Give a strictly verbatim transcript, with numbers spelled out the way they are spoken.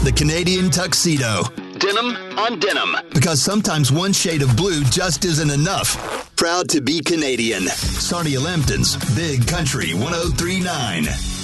the Canadian tuxedo. Denim on denim. Because sometimes one shade of blue just isn't enough. Proud to be Canadian. Sarnia Lambton's Big Country one oh three point nine.